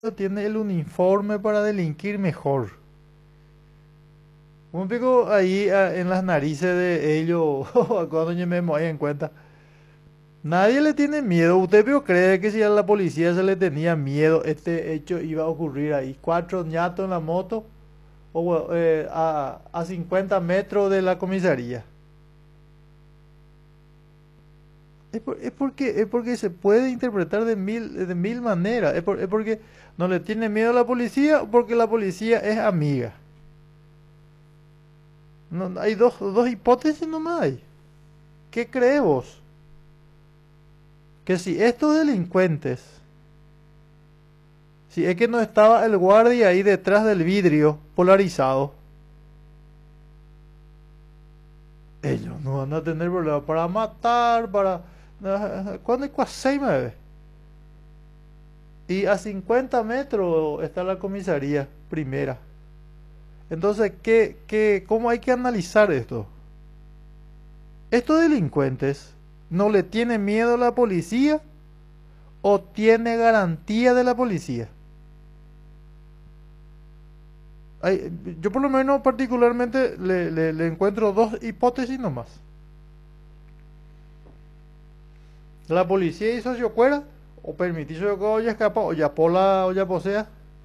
tiene el uniforme para delinquir mejor. Un pico ahí en las narices de ellos, cuando yo me doy en cuenta. Nadie le tiene miedo. ¿Usted pero cree que si a la policía se le tenía miedo, este hecho iba a ocurrir ahí? Cuatro ñatos en la moto a 50 metros de la comisaría. Es porque se puede interpretar de mil maneras. Es porque no le tiene miedo a la policía o porque la policía es amiga. No, hay dos hipótesis nomás hay. ¿Qué crees vos? Que si estos delincuentes, si es que no estaba el guardia ahí detrás del vidrio polarizado, ellos no van a tener problema para matar, para... ¿Cuándo hay cuaseima? Y a 50 metros está la comisaría primera. Entonces, ¿cómo hay que analizar esto? ¿Estos delincuentes no le tienen miedo a la policía o tiene garantía de la policía? Yo por lo menos particularmente le encuentro dos hipótesis nomás. La policía hizo cuera o permitió que ya escapa o ya pola o ya posea.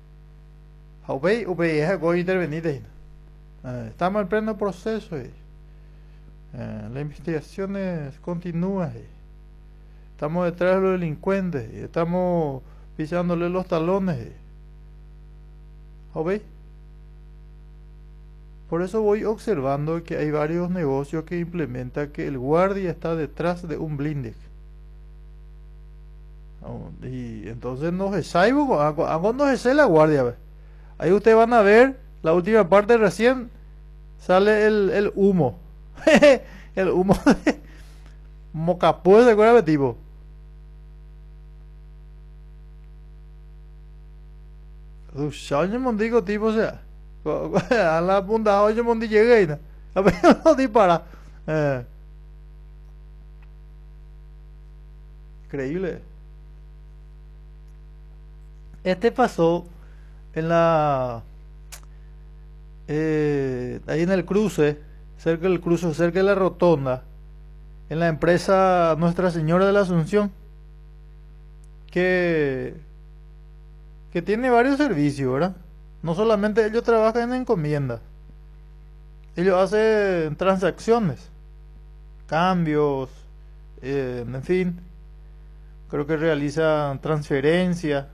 Upei es algo intervenir. Estamos en pleno proceso. La investigación continúa. Estamos detrás de los delincuentes. Estamos pisándole los talones. ¿Veis? Por eso voy observando que hay varios negocios que implementan que el guardia está detrás de un blinde. Y entonces no se sabe, no se la guardia. Ahí ustedes van a ver la última parte recién sale el humo. El humo de Mocapú, ¿se acuerda, tipo? Yo mondigo tipo, o sea, a la punta hoy mondi llegué y no dispara. Increíble. Este pasó en ahí en el cruce, cerca del cruce, cerca de la rotonda, en la empresa Nuestra Señora de la Asunción, que, que tiene varios servicios, ¿verdad? No solamente ellos trabajan en encomienda, ellos hacen transacciones, cambios, en fin, creo que realizan transferencias.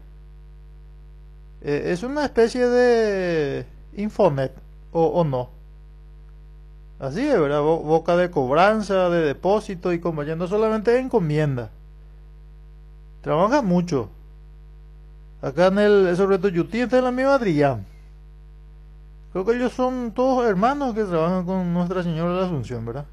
Es una especie de Infonet, o no. Así es, ¿verdad? Boca de cobranza, de depósito y compañía. No solamente encomienda. Trabaja mucho. Acá en sobre todo Yuti está en la misma Adrián. Creo que ellos son todos hermanos que trabajan con Nuestra Señora de la Asunción, ¿verdad?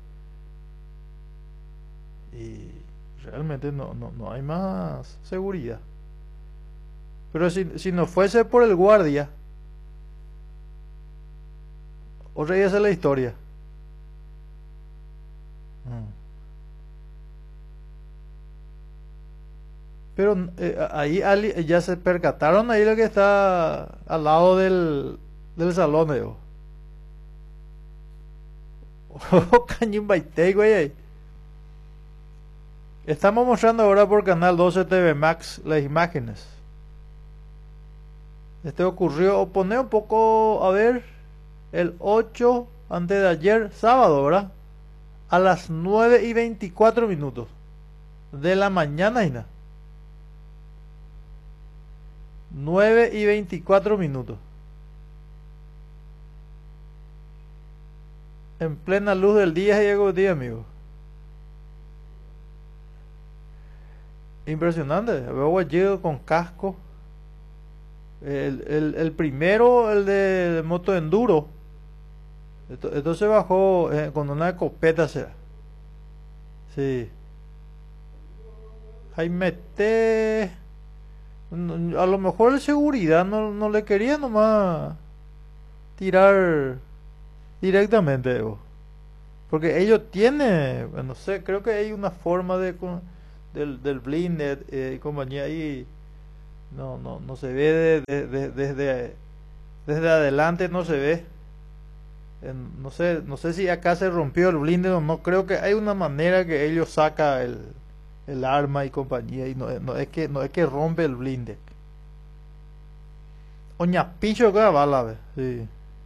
Y realmente no hay más seguridad. Pero si no fuese por el guardia, otra ya es la historia. Pero ahí ya se percataron ahí lo que está al lado del salón, digo. Cañín baité, güey. Estamos mostrando ahora por Canal 12 TV Max las imágenes. Este ocurrió, pone un poco, a ver, el 8 antes de ayer, sábado, ¿verdad? A las 9:24 de la mañana, Ina. 9:24. En plena luz del día llegó el día, amigo. Impresionante. Veo llego con casco. El primero, el de moto enduro. Esto se bajó con una escopeta, será. Sí. Jaime T. A lo mejor el seguridad no le quería nomás tirar directamente, porque ellos tienen, no sé, creo que hay una forma del blinded y compañía ahí No se ve desde adelante, no se ve. No sé si acá se rompió el blinde o no. Creo que hay una manera que ellos saca el arma y compañía y no es que rompe el blinde. Oña picho que bala, ve. Sí,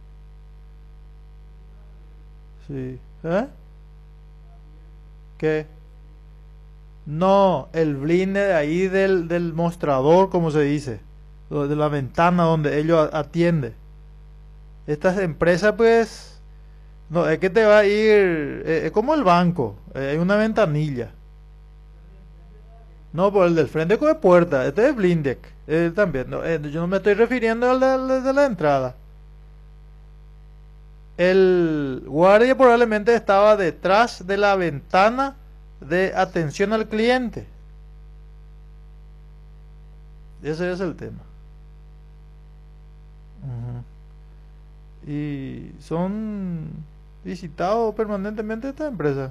sí. ¿Eh? ¿Qué? No, el blinde de ahí del mostrador, como se dice, de la ventana donde ellos atienden. Estas empresas, pues, no, es que te va a ir, es como el banco, hay una ventanilla. No, por el del frente con puerta, este es Blindex, también, no, yo no me estoy refiriendo al de la entrada. El guardia probablemente estaba detrás de la ventana de atención al cliente. Ese es el tema. Ujú. Y son visitados permanentemente esta empresa.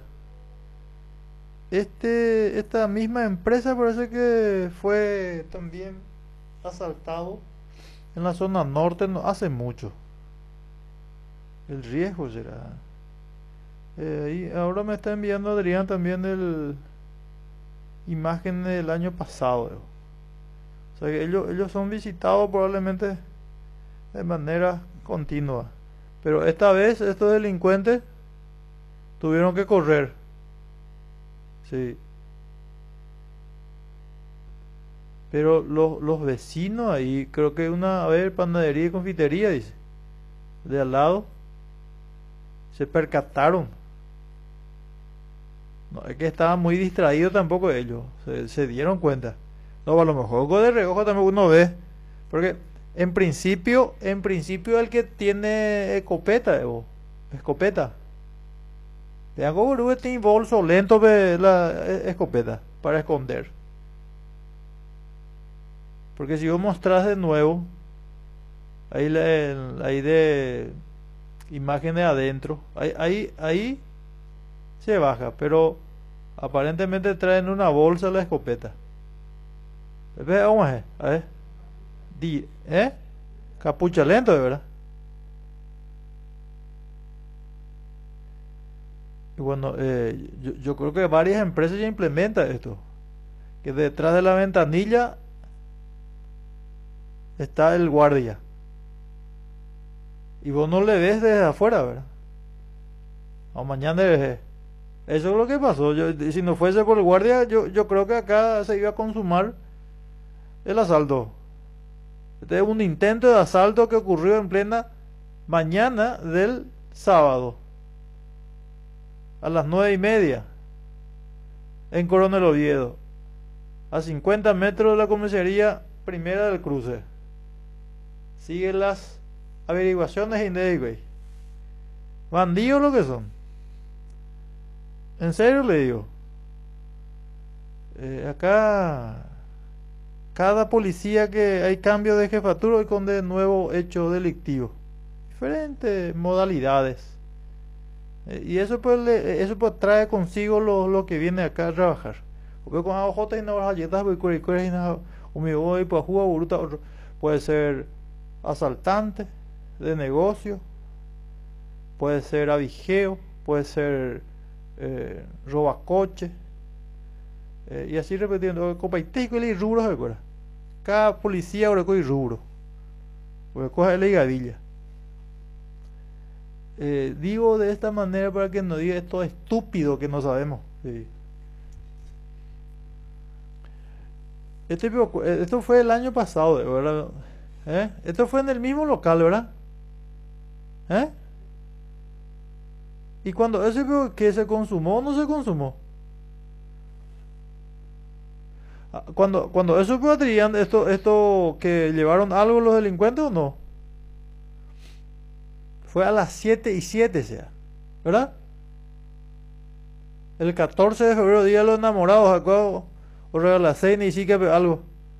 Esta misma empresa parece que fue también asaltado en la zona norte no hace mucho. El riesgo será. Y ahora me está enviando Adrián también el imagen del año pasado. O sea que ellos son visitados probablemente de manera continua. Pero esta vez estos delincuentes tuvieron que correr. Sí. Pero los vecinos ahí, creo que una, a ver, panadería y confitería, dice, de al lado, se percataron. No es que estaban muy distraídos tampoco ellos, se dieron cuenta. No, a lo mejor algo de reojo también uno ve, porque en principio el que tiene escopeta, escopeta, de algo tiene bolso lento ve la escopeta para esconder. Porque si vos mostrás de nuevo, ahí, ahí de imágenes adentro, ahí se baja, pero aparentemente traen una bolsa la escopeta. Ve, vamos a ver. ¿Eh? Capucha lento, de verdad. Y bueno, yo creo que varias empresas ya implementan esto. Que detrás de la ventanilla está el guardia. Y vos no le ves desde afuera, ¿verdad? O mañana eso es lo que pasó. Si no fuese por el guardia, yo creo que acá se iba a consumar el asalto. Este es un intento de asalto que ocurrió en plena mañana del sábado, a las 9:30, en Coronel Oviedo, a 50 metros de la comisaría primera del cruce. Siguen las averiguaciones inéditas. Bandidos lo que son. En serio le digo. Acá cada policía que hay cambio de jefatura y con de nuevo hecho delictivo. Diferentes modalidades. Y eso pues trae consigo lo que viene acá a trabajar. Porque con AOJ y no galletas puede ser asaltante de negocio, puede ser avigeo, puede ser robacoche, y así repitiendo, copaitico y rubros de cora. Cada policía ahora coge rubro, porque coge la higadilla. Digo de esta manera para que no diga esto estúpido que no sabemos. Sí. Esto fue el año pasado, ¿verdad? Esto fue en el mismo local, ¿verdad? ¿Eh? Y cuando eso que se consumó, no se consumó. Cuando eso fue Adrián, esto que llevaron algo los delincuentes o no. Fue a las 7:07, sea, ¿verdad? El 14 de febrero, día de los enamorados, acá, o a las 6 ni siquiera algo.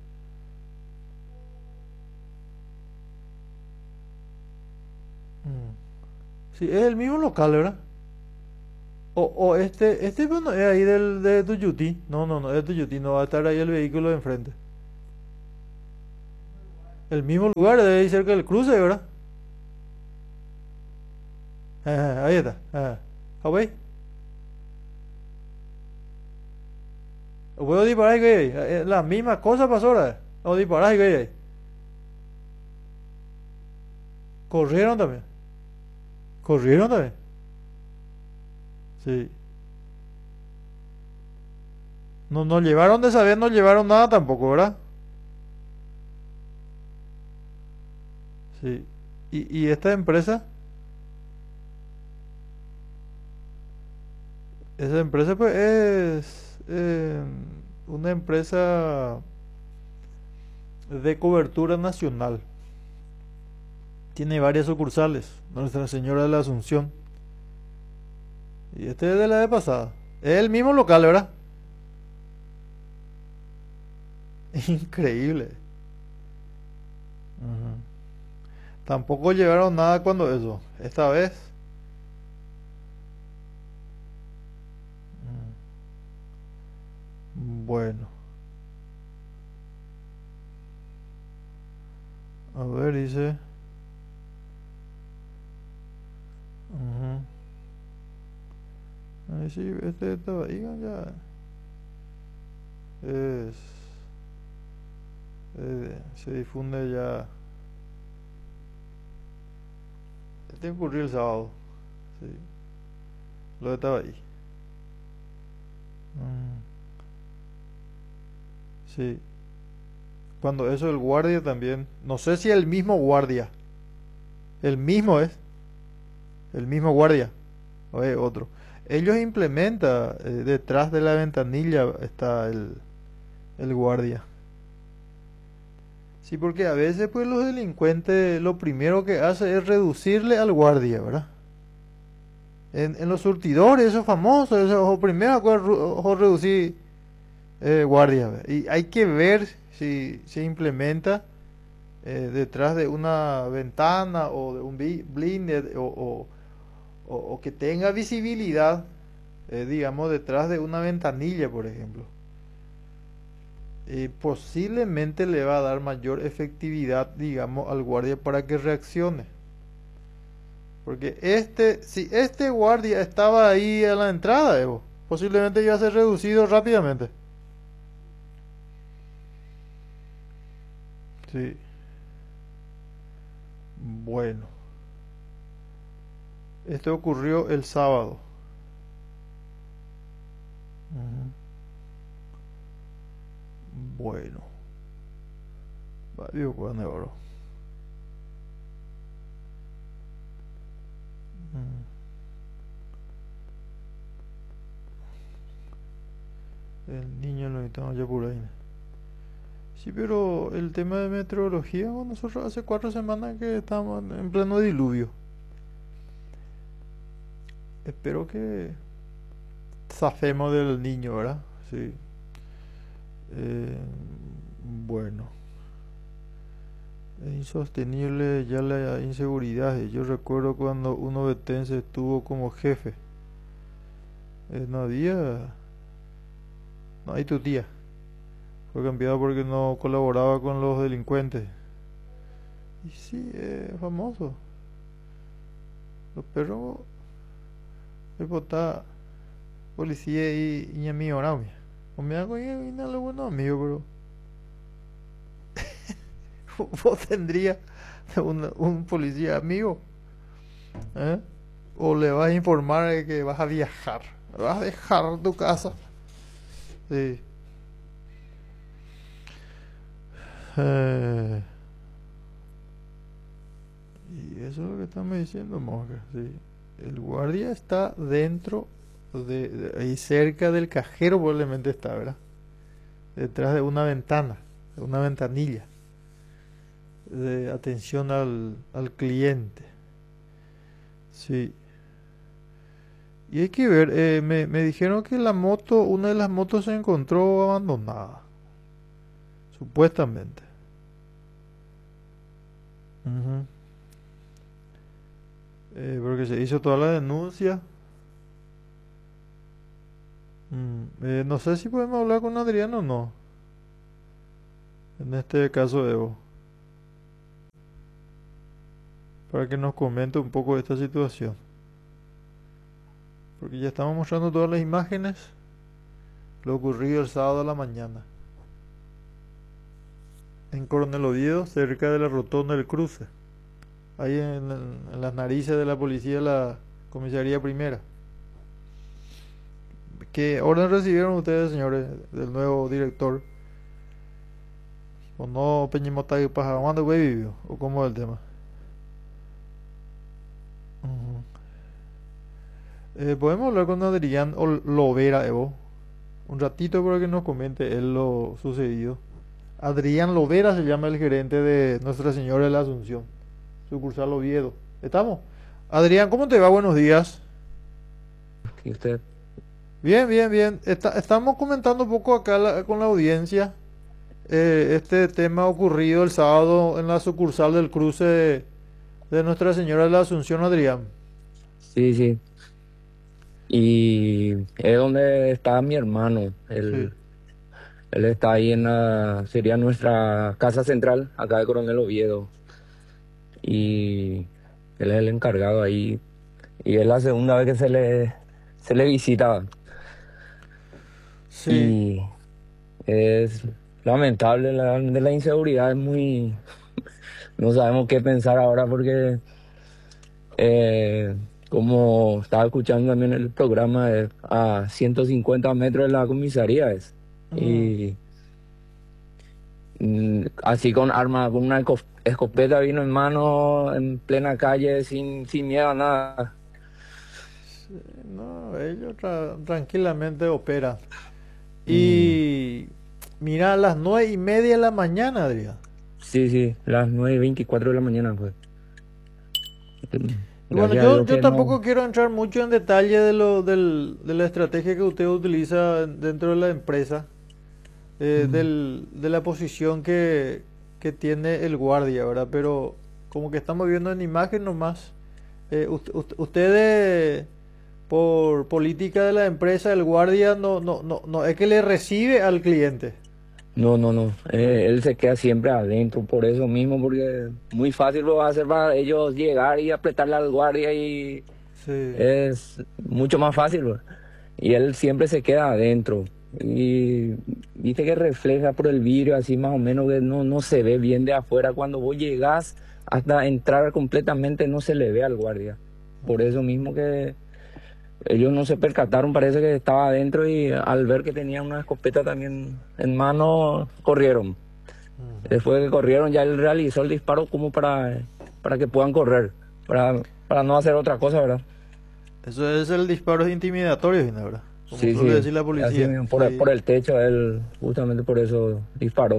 Mm. Sí, es el mismo local, ¿verdad? O bueno, es ahí de Tuyutí. No, es Tuyutí, no va a estar ahí el vehículo de enfrente. El mismo lugar, de ahí cerca del cruce, ¿verdad? Ahí está. ¿Ok? Puedo disparar y que la misma cosa pasó ahora. O disparar y que corrieron también. Corrieron también. Sí. No, no llevaron de saber, no llevaron nada tampoco, ¿verdad? Sí. Y esta empresa, esa empresa pues es una empresa de cobertura nacional. Tiene varias sucursales. Nuestra Señora de la Asunción. Y este es de la vez pasada. Es el mismo local, ¿verdad? Increíble. Ujú. Tampoco llevaron nada cuando eso. Esta vez. Bueno. A ver, dice. Ujú. Ahí sí, este estaba ahí ya. Es, se difunde ya. Este ocurrió el sábado. Sí. Lo estaba ahí. Mm, sí. Cuando eso el guardia también. No sé si el mismo guardia. El mismo es. El mismo guardia. Oye, otro. Ellos implementan, detrás de la ventanilla está el guardia. Sí, porque a veces pues los delincuentes lo primero que hace es reducirle al guardia, ¿verdad? En los surtidores, esos famosos, esos primero ojo, reducir guardia. ¿Verdad? Y hay que ver si se implementa detrás de una ventana o de un blinded o que tenga visibilidad, digamos, detrás de una ventanilla, por ejemplo. Posiblemente le va a dar mayor efectividad, digamos, al guardia para que reaccione. Porque si este guardia estaba ahí a la entrada, Evo, posiblemente iba a ser reducido rápidamente. Sí, bueno. Esto ocurrió el sábado. Ujú. Bueno, va, digo, pues, oro. El niño lo necesitamos ya por ahí. Sí, pero el tema de meteorología, bueno, nosotros hace 4 semanas que estamos en pleno diluvio. Espero que zafemos del niño, ¿verdad? Sí. Eh, bueno, es insostenible ya la inseguridad. Yo recuerdo cuando uno vetense estuvo como jefe. No había... No hay tu tía. Fue cambiado porque no colaboraba con los delincuentes. Y sí, famoso. Los perros, el botá, policía y amigo, no, o me hago y no lo bueno amigo, pero vos tendrías un policía amigo, ¿eh? O le vas a informar de que vas a viajar, vas a dejar tu casa. Sí. Eh, y eso es lo que estamos diciendo, monja. Sí. El guardia está dentro ahí cerca del cajero, probablemente está, ¿verdad? Detrás de una ventana, de una ventanilla de atención al cliente. Sí. Y hay que ver, me dijeron que la moto, una de las motos se encontró abandonada, supuestamente. Ujú. Porque se hizo toda la denuncia. No sé si podemos hablar con Adrián o no. En este caso, Evo. para que nos comente un poco de esta situación. Porque ya estamos mostrando todas las imágenes, lo ocurrido el sábado a la mañana. En Coronel Oviedo, cerca de la rotonda del cruce. Ahí en las narices de la policía de la comisaría primera. ¿Qué orden recibieron ustedes, señores, del nuevo director? ¿O no Peñimota y Pajaguán de Huevillo? ¿O cómo es el tema? ¿Podemos hablar con Adrián Lovera, Evo? Un ratito para que nos comente él lo sucedido. Adrián Lovera se llama el gerente de Nuestra Señora de la Asunción, sucursal Oviedo. ¿Estamos? Adrián, ¿cómo te va? Buenos días. ¿Y usted? Bien, bien, bien. Estamos comentando un poco acá con la audiencia este tema ocurrido el sábado en la sucursal del cruce de Nuestra Señora de la Asunción, Adrián. Sí, sí. Y es donde está mi hermano. Sí. Él está ahí sería nuestra casa central, acá de Coronel Oviedo. Y él es el encargado ahí. Y es la segunda vez que se le visita. Sí. Y es lamentable, de la inseguridad es muy... No sabemos qué pensar ahora porque... como estaba escuchando también el programa, a 150 metros de la comisaría es. Mm. Y así con arma, con una escopeta vino en mano en plena calle sin miedo a nada. No, ellos tranquilamente operan. Y Y mira, a las 9:30 de la mañana, Adrián. sí, sí, las 9:24 de la mañana pues. Y bueno, Gracias a yo, Dios yo que tampoco no. quiero entrar mucho en detalle de la estrategia que usted utiliza dentro de la empresa, Mm, de la posición que tiene el guardia, ¿verdad? Pero como que estamos viendo en imagen nomás, ustedes, por política de la empresa, el guardia no es que le recibe al cliente. No, no, no. Él se queda siempre adentro por eso mismo, porque muy fácil lo va a hacer para ellos llegar y apretarle al guardia y Sí. es mucho más fácil, ¿verdad? Y él siempre se queda adentro. Y viste que refleja por el vidrio así más o menos que no se ve bien de afuera. Cuando vos llegás hasta entrar completamente no se le ve al guardia. Por eso mismo que ellos no se percataron, parece que estaba adentro y al ver que tenía una escopeta también en mano, corrieron. Ujú. Después de que corrieron ya él realizó el disparo como para que puedan correr, para no hacer otra cosa, ¿verdad? Eso es el disparo intimidatorio, ¿verdad? Como Sí, suele sí, decir la así policía. mismo, Sí. por el techo, él justamente por eso disparó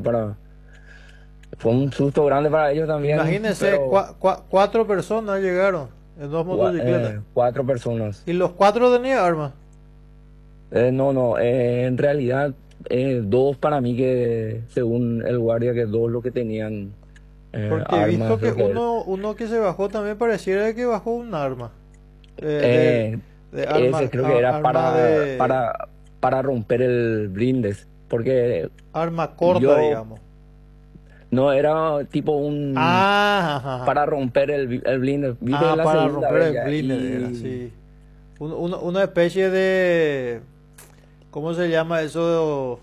fue un susto grande para ellos también, Imagínense, pero 4 personas llegaron en 2 motocicletas. 4 personas. Y los 4 tenían armas. No, no, en realidad dos para mí que, según el guardia, que dos lo que tenían Porque he visto armas, que lo que uno que se bajó también pareciera que bajó un arma. Eh, eh, de ese arma, creo que era arma de para romper el blindes, porque arma corta, yo digamos. no era tipo un Ah, ajá, ajá. para romper el blindes, viste Ah, la para segunda romper vez el ya blinder era, y sí. Una especie de, ¿cómo se llama eso?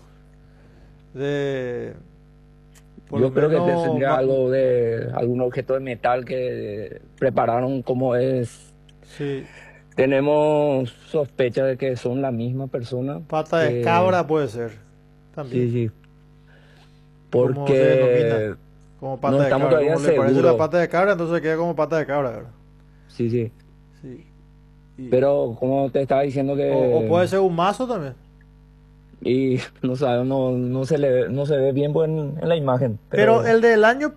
De, por lo yo creo que menos, tendría algo de algún objeto de metal que prepararon como es. sí, Tenemos sospecha de que son la misma persona pata de que cabra puede ser, también. sí, sí, ¿Cómo se denomina? porque Como no pata de estamos cabra. todavía Como le parece la seguros. pata de cabra, entonces queda como pata de cabra, ¿verdad? Sí, sí. Sí. Y, Pero como te estaba diciendo o que puede ser un mazo también. y no sabe, no se ve bien pues, en la imagen, Pero pero el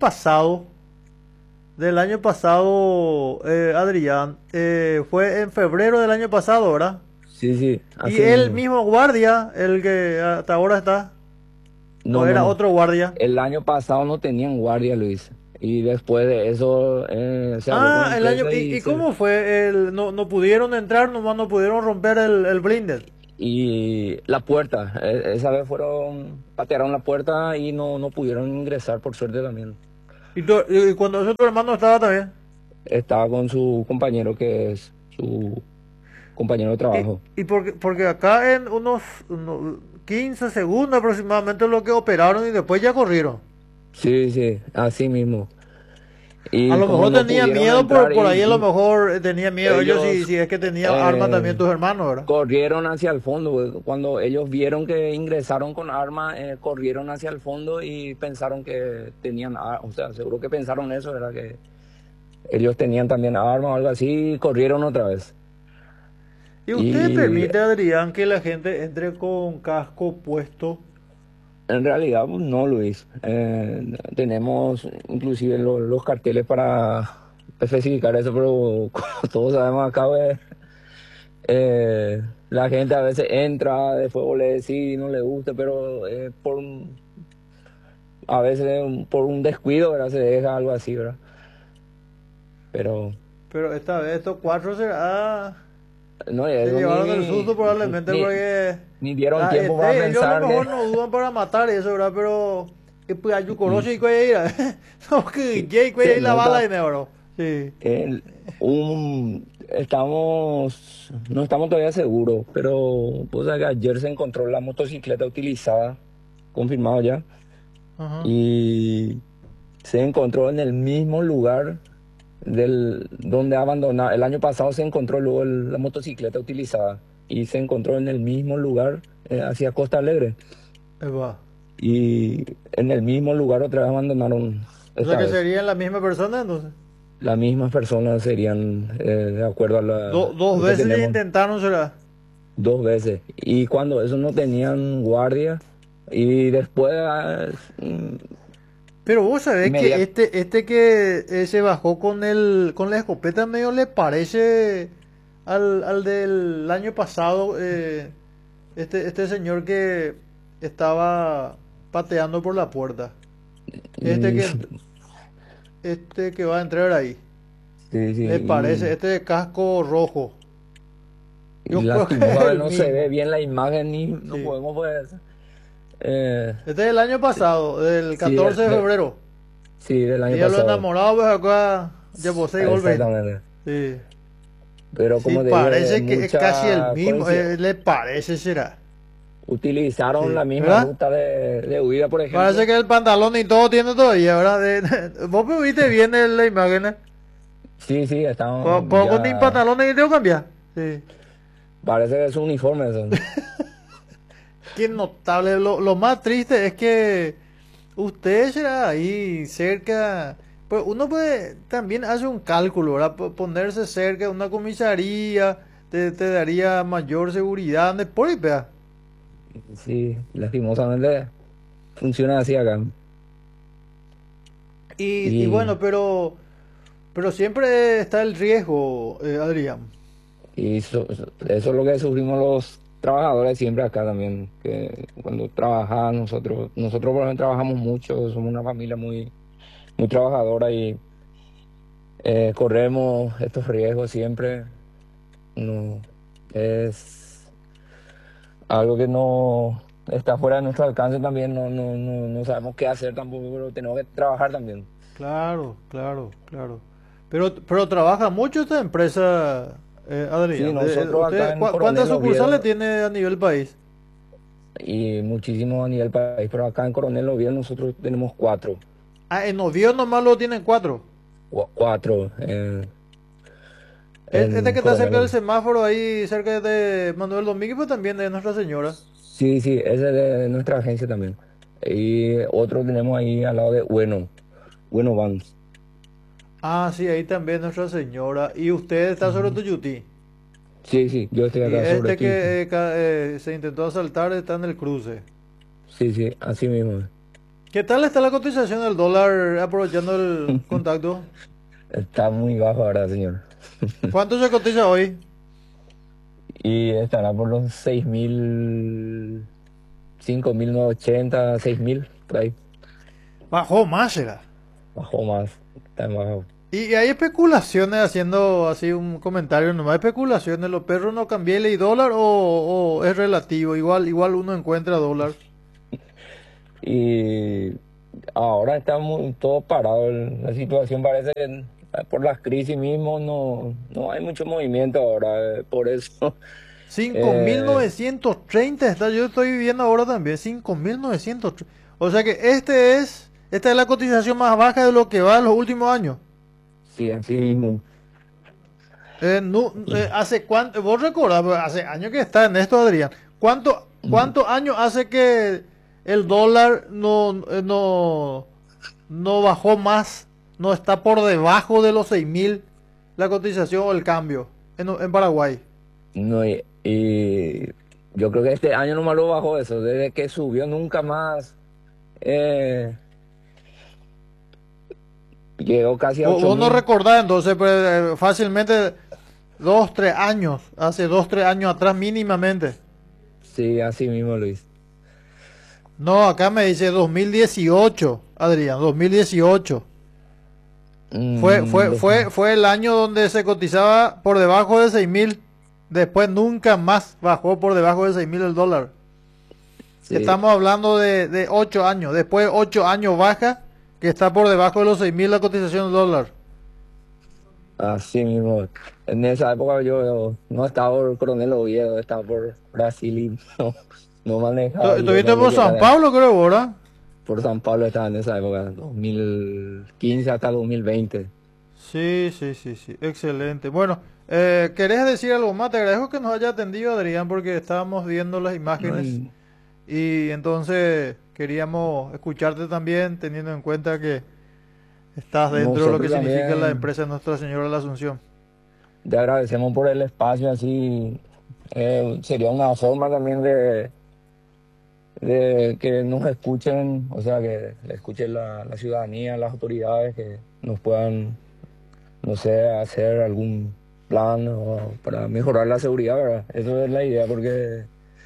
del año pasado, Adrián, fue en febrero del año pasado, ¿verdad? sí, sí, Y así el mismo. mismo guardia, el que hasta ahora está, o No, no, era no. otro guardia. El año pasado no tenían guardia, Luis. Y después de eso se habló con la Ah, empresa ¿y cómo fue? No pudieron entrar, nomás no pudieron romper el blinder. y la puerta, esa vez patearon la puerta y no pudieron ingresar por suerte también. Y cuando eso tu hermano estaba también. estaba con su compañero, que es su compañero de trabajo. Y porque acá en unos 15 segundos aproximadamente lo que operaron y después ya corrieron. Sí, sí, así mismo. A Y lo como mejor no tenía pudieron miedo entrar por ahí, a lo y mejor tenía miedo ellos ellos si es que tenía arma también eh, tus hermanos, ¿verdad? corrieron hacia el fondo, güey. Cuando ellos vieron que ingresaron con arma, corrieron hacia el fondo y pensaron que tenían, o sea, seguro que pensaron eso, ¿verdad? Que ellos tenían también arma o algo así, y corrieron otra vez. ¿Y usted Y permite, Adrián, que la gente entre con casco puesto? en realidad, pues, no, Luis. Tenemos inclusive los carteles para especificar eso, pero como todos sabemos acá, pues, la gente a veces entra, después vos le decís y no le gusta, pero a veces por un descuido, ¿verdad? Se deja algo así, ¿verdad? Pero Pero esta vez estos cuatro no, se eso llevaron el susto probablemente ni, porque ni dieron tiempo para ellos a lo pensar mejor no dudan para matar eso, ¿verdad? Pero pues hay corozo y cuello ir. No, que Jay cuello y se la bala nota. y me bro. Sí. No estamos todavía seguros, pero pues, que ayer se encontró la motocicleta utilizada, confirmado ya, Ajá. y se encontró en el mismo lugar donde abandonaron. El año pasado se encontró luego la motocicleta utilizada y se encontró en el mismo lugar, hacia Costa Alegre, Va. y en el mismo lugar otra vez abandonaron O sea esta que vez. serían la misma persona entonces. Las mismas personas serían, de acuerdo a Dos lo que veces ya tenemos. intentaron, será. 2 veces. Y cuando esos no tenían guardia, y después, Pero vos sabés que inmediatamente, este que se bajó con la escopeta medio le parece al del año pasado, este señor que estaba pateando por la puerta. Este que, este que va a entrar ahí. sí, sí, Le parece, este de casco rojo. y Yo creo que es lastimosamente el no se ve mismo. bien la imagen y no Sí. podemos, pues, eh, Este es el año pasado, del sí, 14 de febrero. sí, del año Día de los pasado. enamorados, pues acá ya posee Goldberg. Exactamente. Sí. Pero Sí, como te digo, parece que es casi el mucha mismo, coincidencia. le parece será. Utilizaron Sí, la misma ¿verdad? ruta de huida, por Parece ejemplo. que el pantalón y todo tiene todavía, ¿verdad? Vos me viste bien en la imagen, ¿eh? Sí, sí, estamos Con mis ya. pantalones y tengo que cambiar. Sí. Parece que es un uniforme eso. Qué notable. Lo más triste es que usted será ahí cerca. Pues uno puede también hace un cálculo, ¿verdad? Ponerse cerca de una comisaría te daría mayor seguridad. Por ahí, vea. Sí, lastimosamente funciona así acá. Y Y, bueno, pero siempre está el riesgo, Adrián. eso es lo que sufrimos los trabajadores siempre acá también, que cuando trabajamos nosotros por ejemplo trabajamos mucho, somos una familia muy, muy trabajadora y corremos estos riesgos siempre. No, es algo que no está fuera de nuestro alcance también, no sabemos qué hacer tampoco, pero tenemos que trabajar también. Claro, claro, claro. Pero trabaja mucho esta empresa, Sí, Adrián. nosotros acá en ¿Cuántas Coronel sucursales Oviedo, tiene a nivel país? y muchísimo a nivel país, pero acá en Coronel Oviedo nosotros tenemos cuatro. Ah, en Oviedo nomás lo tienen cuatro. Cuatro, Este en que está Coronel cerca del Oviedo. semáforo ahí, cerca de Manuel Domínguez, pues también de Nuestra Señora. Sí, sí, ese es de nuestra agencia también. Y otro tenemos ahí al lado de Bueno Vans. Ah, sí, ahí también Nuestra Señora. Y usted está sobre Ujú. Tuyutí. Sí, sí, yo estoy Y acá sobre este ti. que se intentó asaltar está en el cruce. Sí, sí, así mismo. ¿Qué tal está la cotización del dólar aprovechando el contacto? Está muy bajo ahora, señor. ¿Cuánto se cotiza hoy? Y estará por los 6.000, 5.980, 6.000, por ahí. Bajó más, será. Bajó más, está bajo. Y hay especulaciones, haciendo así un comentario nomás, especulaciones, ¿los perros no cambian el dólar o es relativo? Igual uno encuentra dólar. Y ahora está todo parado. La situación parece que por las crisis mismo no hay mucho movimiento ahora, por eso. cinco mil eh, novecientos treinta yo estoy viviendo ahora también, 5.930. O sea que esta es la cotización más baja de lo que va en los últimos años. sí, así mismo. ¿Hace cuánto? Vos recordás, pues, hace años que está en esto, Adrián. ¿Cuántos años hace que el dólar no bajó más? No está por debajo de los 6.000 la cotización o el cambio en Paraguay. No, y yo creo que este año nomás lo bajó eso, desde que subió nunca más eh, llegó casi a ocho Vos no mil recordás entonces pues, fácilmente 2, 3 años, hace 2, 3 años atrás mínimamente. Sí, así mismo, Luis. No, acá me dice 2018, Adrián, 2018. Fue, Mm, fue, dos- fue, fue el año donde se cotizaba por debajo de 6.000. Después nunca más bajó por debajo de 6.000 el dólar. sí, Estamos hablando de 8 años. Después de 8 años baja, que está por debajo de los 6.000 la cotización del dólar. así mismo. En esa época yo no estaba por Coronel Oviedo, estaba por Brasil y no manejaba bien Estuviste lo por que San era. Pablo, creo, ¿verdad? Por San Pablo estaba en esa época, 2015 hasta 2020. Sí, sí, sí, sí. Excelente. Bueno, ¿querés decir algo más? Te agradezco que nos haya atendido, Adrián, porque estábamos viendo las ¿No? imágenes y entonces queríamos escucharte también, teniendo en cuenta que estás dentro de lo que Nosotros significa la también empresa Nuestra Señora de la Asunción. te agradecemos por el espacio, así sería una forma también de que nos escuchen, o sea, que le escuchen la ciudadanía, las autoridades, que nos puedan, no sé, hacer algún plan o para mejorar la seguridad, ¿verdad? Eso es la idea, porque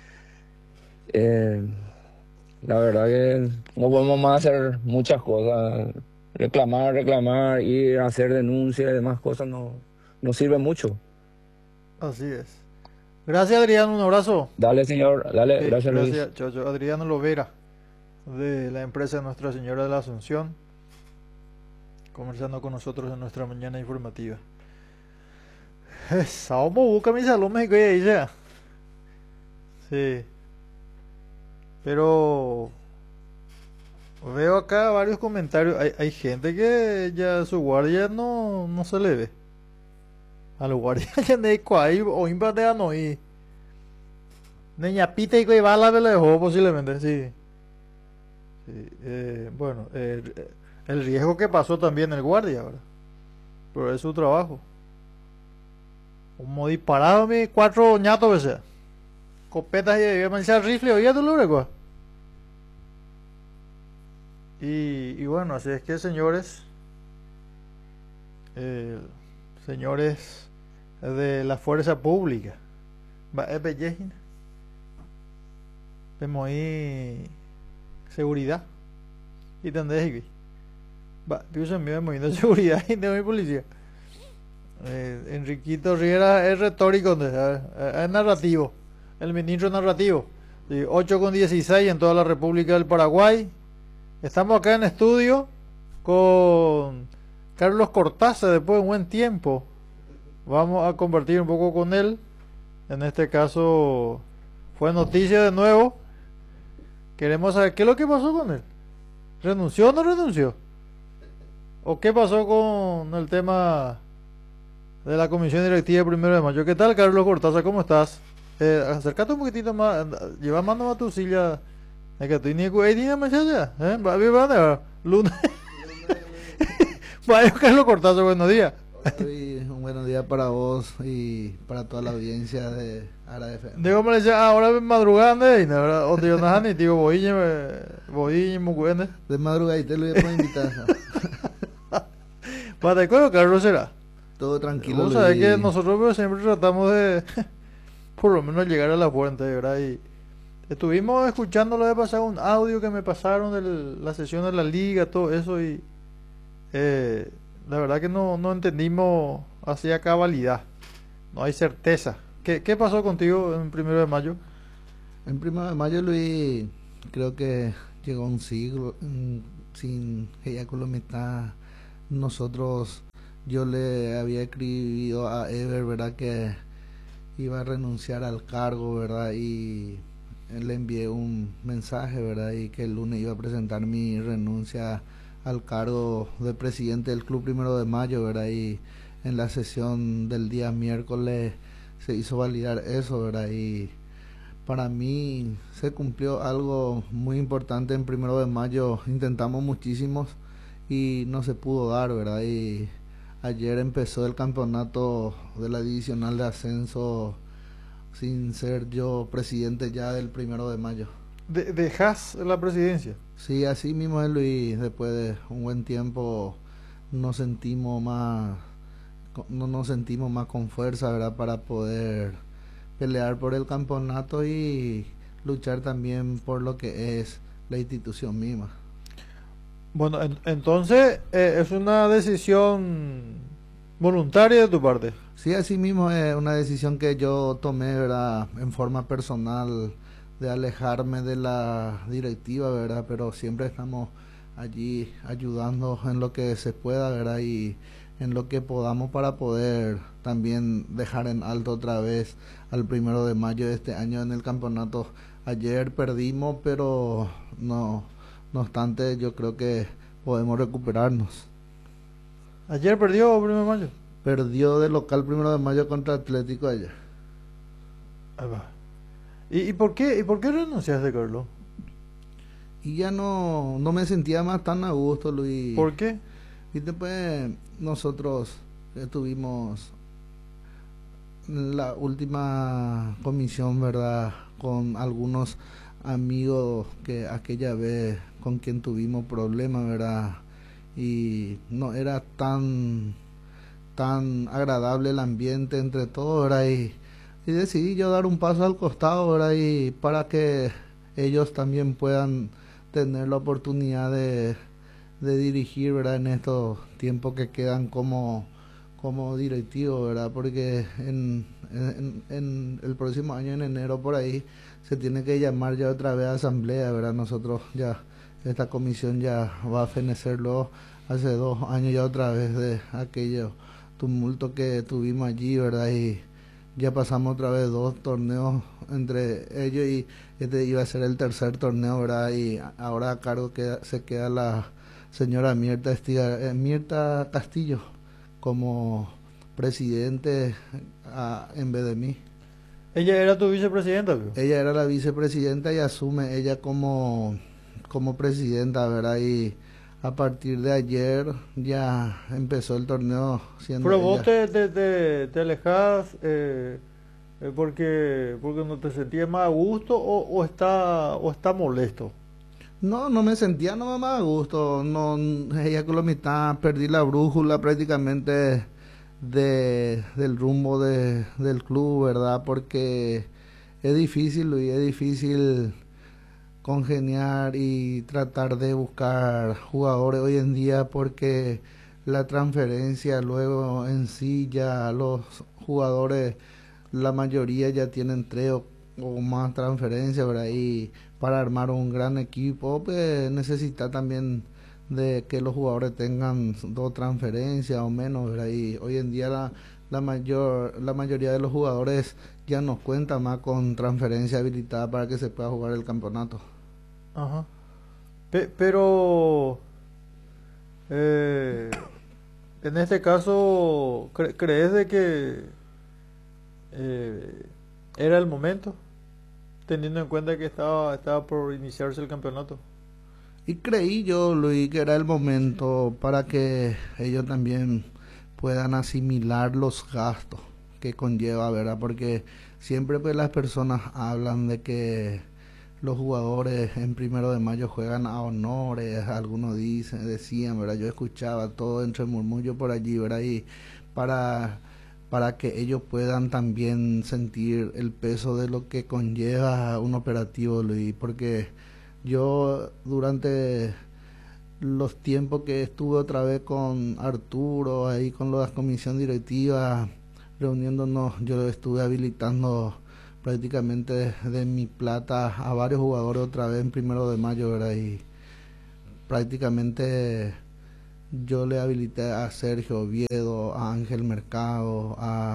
eh, la verdad que no podemos más hacer muchas cosas. Reclamar, ir a hacer denuncias y demás cosas no sirve mucho. Así es. Gracias, Adrián. Un abrazo. Dale, señor, dale, Sí, gracias, Luis. gracias, Chocho. Adriano Lovera, de la empresa Nuestra Señora de la Asunción, conversando con nosotros en nuestra mañana informativa. Sao busca mi salón México y ahí ya. Sí, pero veo acá varios comentarios. Hay gente que ya su guardia no se le ve. A los guardias ya no hay cual o imparte no y Neña pita y que va la le dejó posiblemente, sí. Sí, bueno, el riesgo que pasó también el guardia, ¿verdad? Pero es su trabajo. Como disparado mi 4 ñatos veces. Copetas y me decía rifle, oye tú lo recuerdas. Y bueno, así es que señores, eh, señores de la fuerza pública, va a bellezina, vemos ahí seguridad y tendréis que va, Dios mío, de seguridad y de mi policía. Enriquito Riera es retórico, es narrativo, el ministro narrativo. Sí, 8:16 en toda la República del Paraguay. Estamos acá en estudio con Carlos Cortázar después de un buen tiempo. Vamos a compartir un poco con él. En este caso fue noticia de nuevo. Queremos saber qué es lo que pasó con él. ¿Renunció o no renunció? ¿O qué pasó con el tema de la comisión directiva de 1 de mayo? ¿Qué tal, Carlos Cortázar? ¿Cómo estás? Acércate un poquitito más. Lleva mano a tu silla. Es que estoy ni ni me ya. Va bien, va Luna. Vaya, Carlos Cortázar, buenos días. Hoy un buenos días para vos y para toda la audiencia de Ara FM. Digo, me decía, ahora madrugando, y ahora otro yo no ni digo, voy muy bueno. De madrugada y te lo voy a poner invitar. Para acuerdo, Carlos será. Todo tranquilo. Vos sabés que nosotros pero siempre tratamos de, por lo menos, llegar a la fuente, ¿verdad? Y estuvimos escuchando lo de pasar un audio que me pasaron de la sesión de la liga, todo eso, y la verdad que no entendimos así a cabalidad. No hay certeza. ¿Qué pasó contigo en 1 de mayo? En 1 de mayo, Luis, creo que llegó un siglo sin ella con la mitad. Nosotros yo le había escrito a Ever, ¿verdad? Que iba a renunciar al cargo, ¿verdad? Y le envié un mensaje, ¿verdad? Y que el lunes iba a presentar mi renuncia al cargo de presidente del Club Primero de Mayo, ¿verdad? Y en la sesión del día miércoles se hizo validar eso, ¿verdad? Y para mí se cumplió algo muy importante en Primero de Mayo. Intentamos muchísimos y no se pudo dar, ¿verdad? Y ayer empezó el campeonato de la divisional de ascenso sin ser yo presidente ya del Primero de Mayo. ¿Dejas la presidencia? Sí, así mismo es, Luis. Después de un buen tiempo nos sentimos más, no nos sentimos más con fuerza, ¿verdad? Para poder pelear por el campeonato y luchar también por lo que es la institución misma. Bueno, entonces es una decisión voluntaria de tu parte. Sí, así mismo es una decisión que yo tomé, ¿verdad? En forma personal, de alejarme de la directiva, ¿verdad? Pero siempre estamos allí ayudando en lo que se pueda, ¿verdad? Y en lo que podamos para poder también dejar en alto otra vez al Primero de Mayo de este año en el campeonato. Ayer perdimos, pero no obstante, yo creo que podemos recuperarnos. Ayer perdió 1 de Mayo. Perdió de local Primero de Mayo contra Atlético ayer. Ahí va. ¿Y por qué renunciaste, Carlos? Y ya no me sentía más tan a gusto, Luis. ¿Por qué? Y después nosotros estuvimos en la última comisión, ¿verdad? Con algunos amigos que aquella vez con quien tuvimos problemas, ¿verdad? Y no era tan agradable el ambiente entre todos, ¿verdad? Y decidí yo dar un paso al costado, ¿verdad? Y para que ellos también puedan tener la oportunidad de dirigir, ¿verdad? En estos tiempos que quedan como directivo, ¿verdad? Porque en el próximo año, en enero, por ahí, se tiene que llamar ya otra vez a asamblea, ¿verdad? Nosotros ya, esta comisión ya va a fenecerlo hace 2 años ya otra vez de aquello tumulto que tuvimos allí, ¿verdad? Y ya pasamos otra vez 2 torneos entre ellos y este iba a ser el tercer torneo, ¿verdad? Y ahora a cargo se queda la señora Mirta Castillo como presidente en vez de mí. ¿Ella era tu vicepresidenta, ¿no? Ella era la vicepresidenta y asume ella como presidenta, ¿verdad? Y a partir de ayer ya empezó el torneo siendo Pero ella. vos te alejás porque no te sentías más a gusto o está molesto. No me sentía nomás más a gusto. No, ella con la mitad perdí la brújula prácticamente del rumbo del club, ¿verdad? Porque es difícil, Luis, es difícil congeniar y tratar de buscar jugadores hoy en día porque la transferencia luego en sí ya los jugadores, la mayoría ya tienen 3 o más transferencias, ¿verdad? Y para armar un gran equipo pues necesita también de que los jugadores tengan 2 transferencias o menos, ¿verdad? Y hoy en día la mayoría de los jugadores ya no cuenta más con transferencia habilitada para que se pueda jugar el campeonato. Ajá. Pero en este caso, ¿crees de que era el momento, teniendo en cuenta que estaba por iniciarse el campeonato? Y creí yo, Luis, que era el momento para que ellos también puedan asimilar los gastos que conlleva, ¿verdad? Porque siempre pues las personas hablan de que los jugadores en Primero de Mayo juegan a honores, algunos decían, ¿verdad? Yo escuchaba todo entre murmullo por allí, ¿verdad? Y para que ellos puedan también sentir el peso de lo que conlleva un operativo, Luis, porque yo durante los tiempos que estuve otra vez con Arturo, ahí con la comisión directiva, reuniéndonos, yo estuve habilitando prácticamente de mi plata a varios jugadores otra vez en Primero de Mayo, ¿verdad? Y prácticamente yo le habilité a Sergio Oviedo, a Ángel Mercado,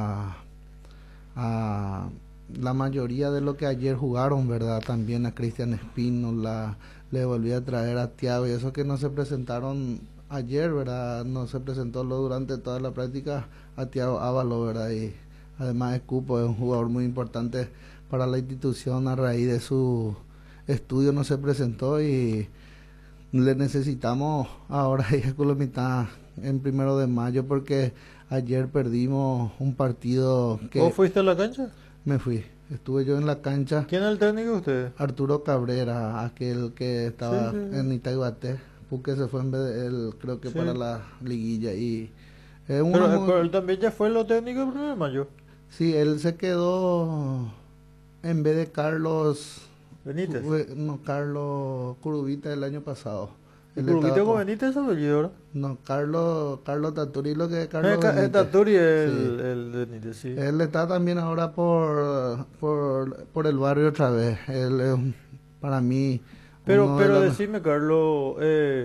a la mayoría de los que ayer jugaron, ¿verdad? También a Cristian Espínola, le volví a traer a Thiago y esos que no se presentaron ayer, ¿verdad? No se presentó durante toda la práctica a Thiago Ávalo, ¿verdad? Y además de Cupo es un jugador muy importante para la institución, a raíz de su estudio no se presentó y le necesitamos ahora y con la mitad en 1 de mayo porque ayer perdimos un partido que... ¿Vos fuiste a la cancha? Me fui, estuve yo en la cancha. ¿Quién es el técnico de ustedes? Arturo Cabrera, aquel que estaba Sí. en Itaiguaté, porque se fue en vez de él, creo que Sí. para la liguilla y es Pero él también ya fue lo técnico el 1 de mayo. sí, él se quedó en vez de Carlos Benítez. no, Carlos Curubita el año pasado. ¿Y Él Curubita estaba con Benítez es apellido, ¿verdad? no, Carlos Taturi, lo que es Carlos Es Benítez. Taturi Sí. el Benítez, sí. Él está también ahora por el barrio otra vez. Él es para mí Pero uno de los- decime, Carlos,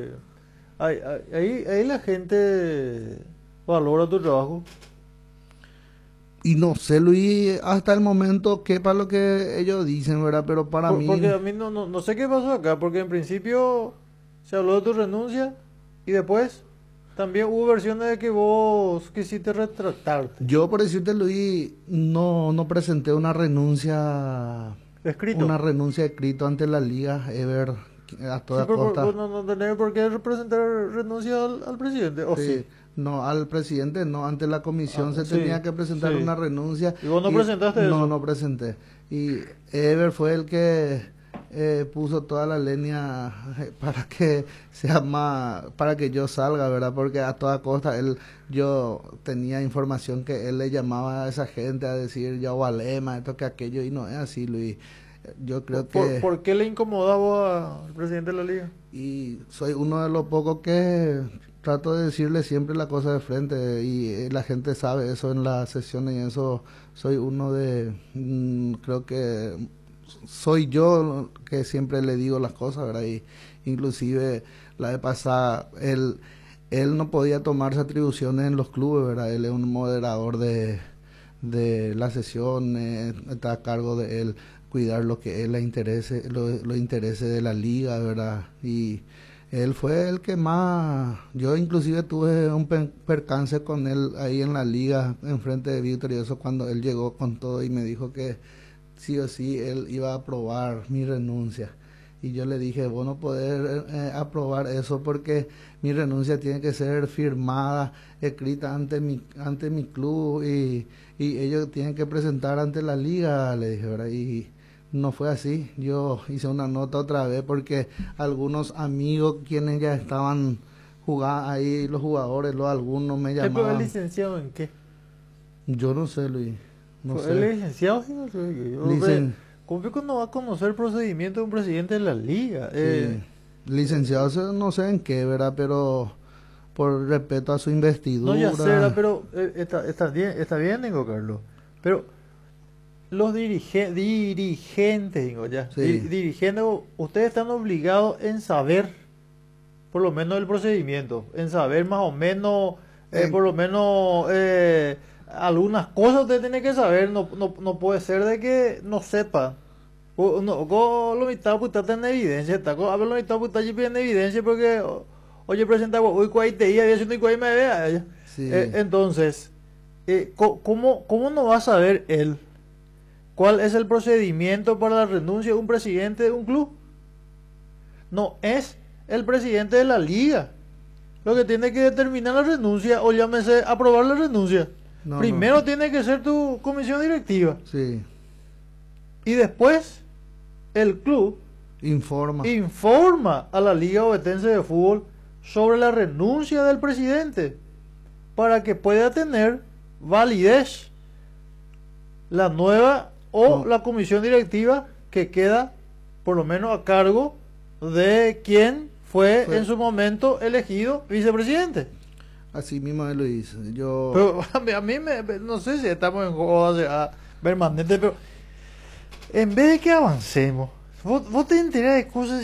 ahí la gente valora tu trabajo. y no sé, Luis, hasta el momento qué para lo que ellos dicen, ¿verdad? Pero para mí Porque a mí no sé qué pasó acá, porque en principio se habló de tu renuncia y después también hubo versiones de que vos quisiste retractarte. yo, por decirte, Luis, no presenté una renuncia escrito ante la liga Ever a toda Sí, pero costa. vos no tenés por qué presentar renuncia al presidente, ¿o sí? No, al presidente no, ante la comisión se Sí, tenía que presentar sí. una renuncia. ¿Y vos no presentaste No, eso? no presenté. Y Ever fue el que puso toda la leña para que para que yo salga, ¿verdad? Porque a toda costa yo tenía información que él le llamaba a esa gente a decir ya Walema, esto que aquello, y no es así, Luis. Yo creo que... ¿Por qué le incomodaba al presidente de la liga? Y soy uno de los pocos que trato de decirle siempre la cosa de frente y la gente sabe eso en las sesiones y eso soy uno de, creo que soy yo que siempre le digo las cosas, ¿verdad? Y inclusive la vez pasada él no podía tomarse atribuciones en los clubes, ¿verdad? Él es un moderador de las sesiones, está a cargo de él cuidar lo que él le interese, los intereses de la liga, ¿verdad? Y él fue el que más, yo inclusive tuve un percance con él ahí en la liga, enfrente de Víctor y eso cuando él llegó con todo y me dijo que sí o sí él iba a aprobar mi renuncia. Y yo le dije, vos no poder aprobar eso porque mi renuncia tiene que ser firmada, escrita ante mi club y ellos tienen que presentar ante la liga, le dije, ¿verdad? Y no fue así. Yo hice una nota otra vez porque algunos amigos quienes ya estaban jugando ahí, los jugadores, algunos me ¿Pero llamaban. es licenciado en qué? Yo no sé, Luis. No ¿Él sé. es licenciado? Sí, no sé. ¿Cómo que no va a conocer el procedimiento de un presidente de la liga? Sí. Licenciado, no sé en qué, ¿verdad? Pero por respeto a su investidura. No, ya sé, ¿verdad? Pero está bien, digo, Carlos. Pero los dirigentes, digo ya. Sí. Dirigentes, ustedes están obligados en saber, por lo menos el procedimiento, en saber más o menos, por lo menos algunas cosas usted tiene que saber. No puede ser de que no sepa. Lo mitad pues está en evidencia, está con lo mitad pues está en evidencia porque oye presenta hoy cuál te iba haciendo y cuál me vea. Sí. Entonces, ¿cómo no va a saber él cuál es el procedimiento para la renuncia de un presidente de un club? No es el presidente de la liga lo que tiene que determinar la renuncia o llámese aprobar la renuncia. No, Primero no. tiene que ser tu comisión directiva Sí. y después el club informa a la Liga Ovetense de Fútbol sobre la renuncia del presidente para que pueda tener validez la nueva o la comisión directiva que queda por lo menos a cargo de quien fue en su momento elegido vicepresidente. Así mismo él lo hizo. Yo... Pero a mí no sé si estamos en joda permanente, pero en vez de que avancemos, vos te enterás de cosas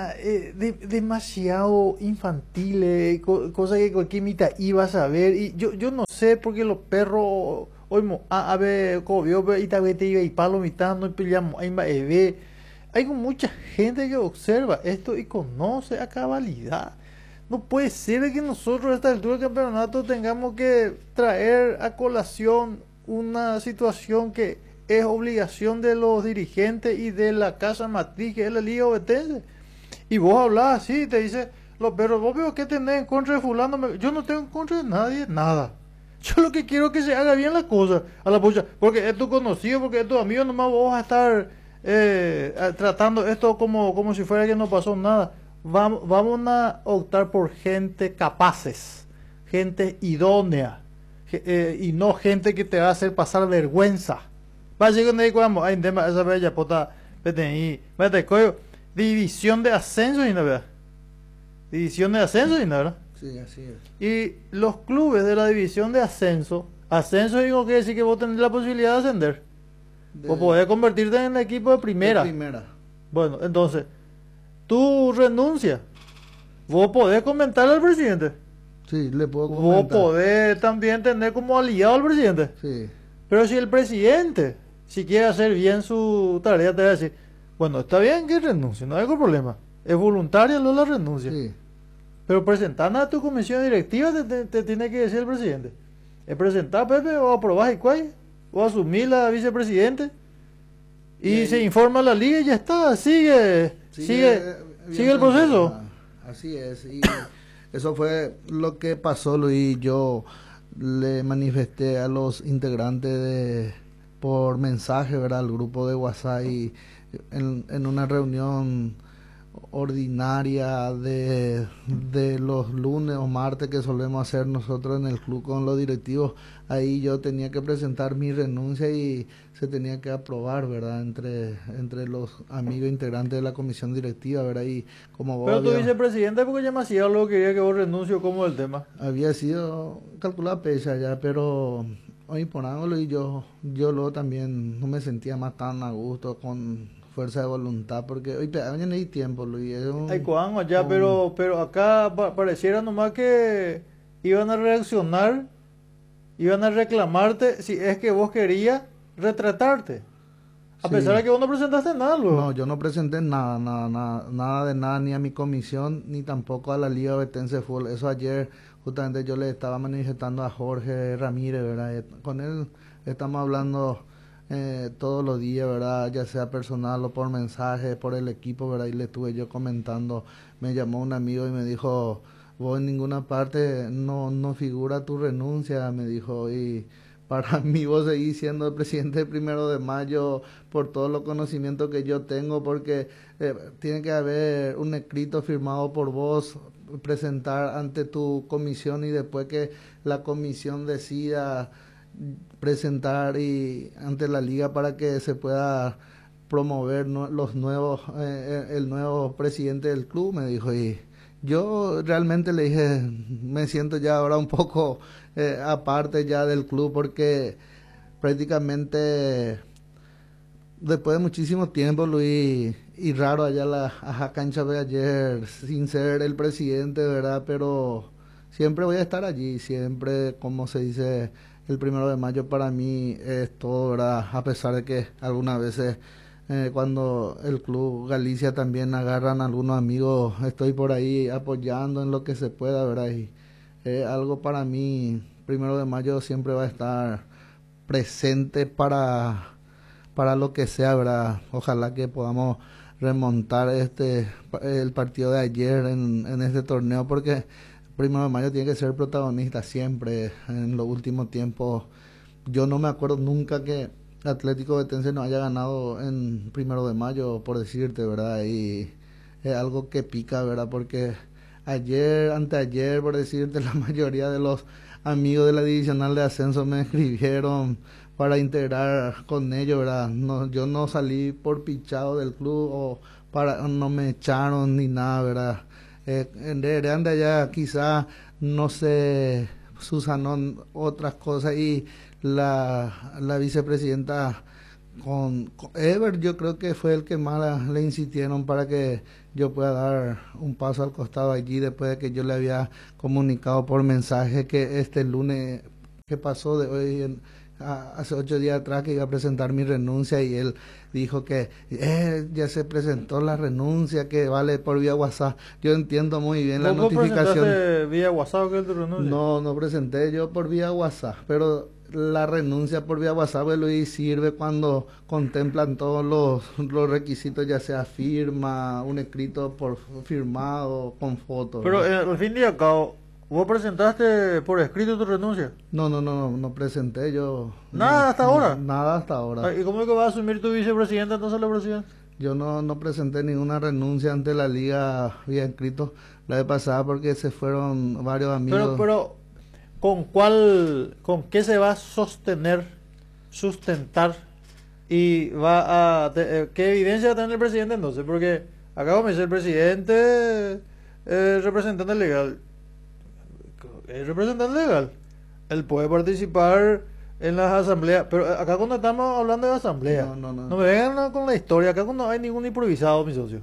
demasiado infantiles, cosas que cualquier mitad iba a saber. Y yo no sé por qué los perros, hoy, a ver, como vio, y tal vez te iba y palo mitad, no pillamos, hay mucha gente que observa esto y conoce a cabalidad. No puede ser que nosotros a esta altura del campeonato tengamos que traer a colación una situación que es obligación de los dirigentes y de la casa matriz, que es la Liga Ovetense. Y vos hablás así, te dice, pero vos veo que tenés en contra de fulano. Yo no tengo en contra de nadie, nada. Yo lo que quiero es que se haga bien la cosa, a la pucha, porque es tu conocido, porque es tu amigo, nomás vos vas a estar tratando esto como si fuera que no pasó nada. Vamos a optar por gente capaces, gente idónea, y no gente que te va a hacer pasar vergüenza. Va a llegar donde vamos, hay un tema, esa bella pota, PTI, división de ascenso y nada, división de ascenso y nada. Sí, así es. Y los clubes de la división de ascenso digo que decir que vos tenés la posibilidad de ascender. Vos podés convertirte en el equipo de primera. Bueno, entonces, tú renuncias. Vos podés comentarle al presidente. Sí, le puedo comentar. Vos podés también tener como aliado al presidente. Sí. Pero si el presidente, si quiere hacer bien su tarea, te va a decir, bueno, está bien que renuncie, no hay ningún problema. Es voluntaria la renuncia. Sí. Pero presentar a tu comisión directiva te tiene que decir el presidente. Es presentar, Pepe, o aprobar y cuál, o asumir la vicepresidente. Y se informa a la liga y ya está, sigue el proceso. Así es. Y eso fue lo que pasó, Luis. Yo le manifesté a los integrantes por mensaje, ¿verdad?, al grupo de WhatsApp, y en una reunión ordinaria de los lunes o martes que solemos hacer nosotros en el club con los directivos. Ahí yo tenía que presentar mi renuncia y se tenía que aprobar, ¿verdad?, entre los amigos integrantes de la comisión directiva, ¿verdad? Y como vos pero tu vicepresidente, porque ya me hacía algo, quería que vos renuncio como el tema. Había sido calculada pecha ya, pero hoy por algo, y yo luego también no me sentía más tan a gusto con fuerza de voluntad, porque hoy ya no hay tiempo, Luis. Hay coano allá, pero acá pareciera nomás que iban a reaccionar, iban a reclamarte si es que vos querías retratarte. A pesar de que vos no presentaste nada, luego. No, yo no presenté nada de nada, ni a mi comisión, ni tampoco a la Liga Ovetense Fútbol. Eso ayer justamente yo le estaba manifestando a Jorge Ramírez, ¿verdad? Con él estamos hablando todos los días, ¿verdad?, ya sea personal o por mensaje, por el equipo, ¿verdad? Y le estuve yo comentando. Me llamó un amigo y me dijo, vos en ninguna parte no figura tu renuncia, me dijo, y para mí vos seguís siendo el presidente del 1 de mayo por todos los conocimientos que yo tengo, porque tiene que haber un escrito firmado por vos, presentar ante tu comisión, y después que la comisión decida presentar y ante la liga para que se pueda promover el nuevo presidente del club, me dijo. Y yo realmente le dije, me siento ya ahora un poco aparte ya del club, porque prácticamente después de muchísimo tiempo, Luis, y raro allá la cancha de ayer sin ser el presidente, ¿verdad? Pero siempre voy a estar allí, siempre, como se dice, el 1 de mayo para mí es todo, ¿verdad? A pesar de que algunas veces cuando el Club Galicia también agarran a algunos amigos, estoy por ahí apoyando en lo que se pueda, ¿verdad? Y algo para mí, 1 de mayo siempre va a estar presente para lo que sea, ¿verdad? Ojalá que podamos remontar el partido de ayer en este torneo, porque 1 de mayo tiene que ser protagonista siempre. En los últimos tiempos yo no me acuerdo nunca que Atlético Ovetense no haya ganado en 1 de mayo, por decirte, ¿verdad? Y es algo que pica, ¿verdad? Porque anteayer, por decirte, la mayoría de los amigos de la divisional de ascenso me escribieron para integrar con ellos, ¿verdad? No, yo no salí por pichado del club o no me echaron ni nada, ¿verdad? En de allá quizá no se susanó otras cosas, y la vicepresidenta con Ever yo creo que fue el que más le insistieron para que yo pueda dar un paso al costado allí después de que yo le había comunicado por mensaje que este lunes que pasó de hoy hace 8 días atrás que iba a presentar mi renuncia y él dijo que ya se presentó la renuncia que vale por vía WhatsApp. Yo entiendo muy bien la notificación. ¿Presentaste vía WhatsApp que es tu renuncia? No presenté yo por vía WhatsApp, pero la renuncia por vía WhatsApp Luis, sirve cuando contemplan todos los requisitos, ya sea firma, un escrito por firmado, con fotos. Pero al fin y al cabo, ¿vos presentaste por escrito tu renuncia? No presenté yo. ¿Nada hasta ahora? Nada hasta ahora. ¿Y cómo es que va a asumir tu vicepresidente entonces la presidencia? Yo no presenté ninguna renuncia ante la liga vía escrito la vez pasada porque se fueron varios amigos. Pero ¿con qué se va a sustentar y va a qué evidencia va a tener el presidente entonces? Porque acá me dice el presidente representante legal. ¿Es representante legal? Él puede participar en las asambleas, pero acá cuando estamos hablando de asamblea, no me vengan con la historia, acá cuando no hay ningún improvisado, mi socio.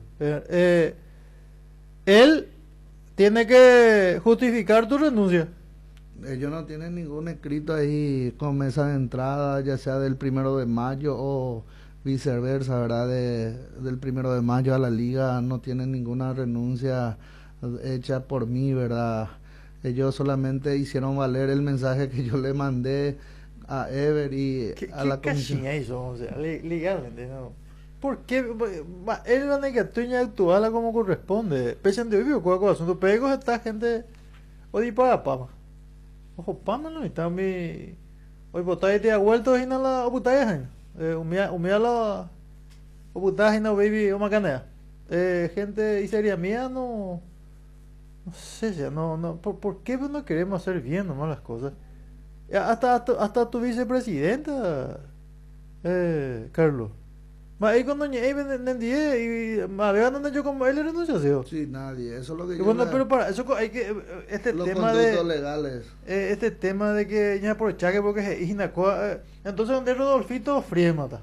Él tiene que justificar tu renuncia. Ellos no tienen ningún escrito ahí con mesa de entrada, ya sea del 1 de mayo o viceversa, ¿verdad? Del 1 de mayo a la liga no tienen ninguna renuncia hecha por mí, ¿verdad? Ellos solamente hicieron valer el mensaje que yo le mandé a Ever y a la comisión. Eso, o sea, legalmente, ¿no? ¿Por qué? Él va a negar actual como corresponde. Pesan de hoy, ¿cuál es el asunto? Pegos esta gente, hoy para Pama. Ojo, Pama no está mi. Hoy botáis te ha vuelto y no la obutaje. Humía la obutaje no baby o macanea. Gente y sería mía no. No sé, ya no. ¿Por qué no queremos hacer bien nomás las cosas? Hasta tu vicepresidenta, Carlos. Ahí cuando llegué y me había donde yo como él renunció. Sí, nadie. Eso es lo que yo. Bueno, pero para eso hay que los tema de legales. Este tema de que ya aprovechar que porque entonces donde Rodolfito Friemata.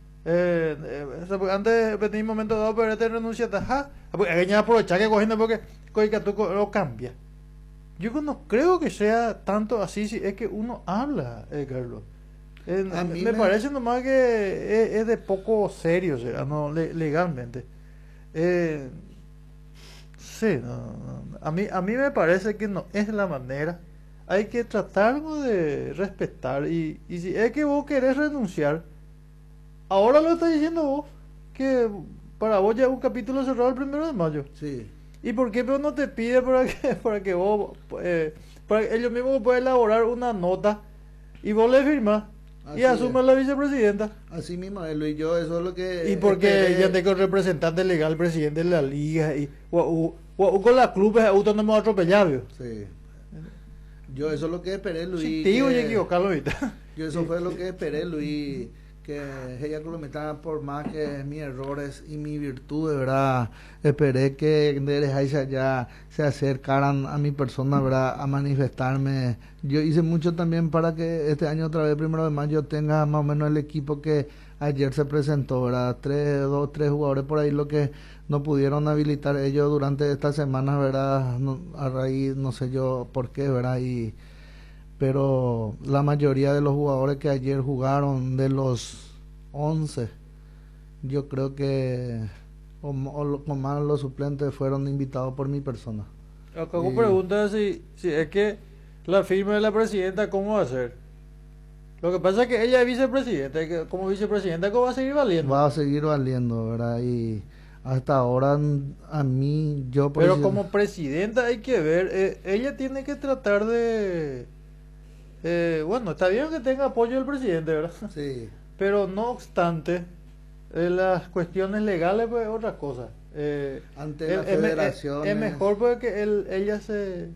Antes en un momento dado pero este renuncia porque ya aprovechar que cogiendo porque tú lo cambia. Yo no creo que sea tanto así, si es que uno habla, Carlos. A mí me parece nomás que es de poco serio, o sea, no legalmente. Sí, a mí me parece que no es la manera. Hay que tratar de respetar y si es que vos querés renunciar, ahora lo estás diciendo vos, que para vos ya es un capítulo cerrado el 1 de mayo. Sí. ¿Y por qué no te pide para que vos, para que ellos mismos puedan elaborar una nota y vos le firmás y asumas la vicepresidenta? Así mismo, Luis, yo eso es lo que... Y porque ya tengo el representante legal, presidente de la liga, y o con las clubes autónomos atropellados. Sí. Yo eso es lo que esperé, Luis. Sí, tío, y equivocarlo ahorita. Yo eso fue lo que esperé, Luis, que ella complementara por más que mis errores y mi virtud, de verdad, esperé que de ya se acercaran a mi persona, verdad, a manifestarme. Yo hice mucho también para que este año otra vez 1 de mayo tenga más o menos el equipo que ayer se presentó, verdad, 3 jugadores por ahí lo que no pudieron habilitar ellos durante esta semana, verdad, a raíz, no sé yo por qué, verdad, pero la mayoría de los jugadores que ayer jugaron, de los 11, yo creo que con más los suplentes fueron invitados por mi persona. Acá me pregunta si es que la firma de la presidenta, ¿cómo va a ser? Lo que pasa es que ella es vicepresidenta, y que como vicepresidenta, ¿cómo va a seguir valiendo? Va a seguir valiendo, ¿verdad? Y hasta ahora a mí, pero como presidenta hay que ver, ella tiene que tratar de... bueno, está bien que tenga apoyo del presidente, ¿verdad? Sí. Pero no obstante, las cuestiones legales, pues es otra cosa. Ante la federación es mejor porque ella se